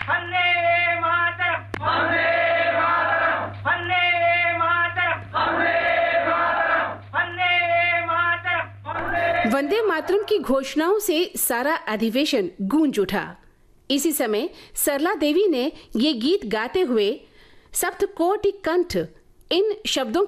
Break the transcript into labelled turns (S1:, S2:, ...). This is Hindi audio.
S1: वंदे मातरम, वंदे मातरम, वंदे मातरम, वंदे मातरम।
S2: वंदे मातरम की घोषणाओं से सारा अधिवेशन गूंज उठा। इसी समय सरला देवी ने ये गीत गाते हुए सप्तकोटि कंठ इन शब्दों